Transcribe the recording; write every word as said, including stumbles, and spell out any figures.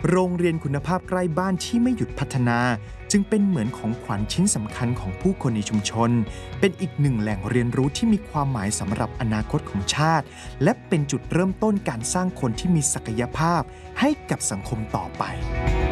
โรงเรียนคุณภาพใกล้บ้านที่ไม่หยุดพัฒนาจึงเป็นเหมือนของขวัญชิ้นสำคัญของผู้คนในชุมชนเป็นอีกหนึ่งแหล่งเรียนรู้ที่มีความหมายสำหรับอนาคตของชาติและเป็นจุดเริ่มต้นการสร้างคนที่มีศักยภาพให้กับสังคมต่อไป